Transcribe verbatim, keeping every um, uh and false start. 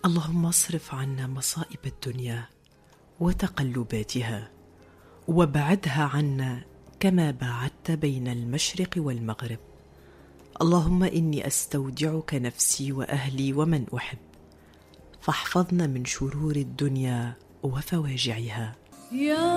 اللهم اصرف عنا مصائب الدنيا وتقلباتها، وابعدها عنا كما باعدت بين المشرق والمغرب. اللهم إني أستودعك نفسي وأهلي ومن أحب، فاحفظنا من شرور الدنيا وفواجعها.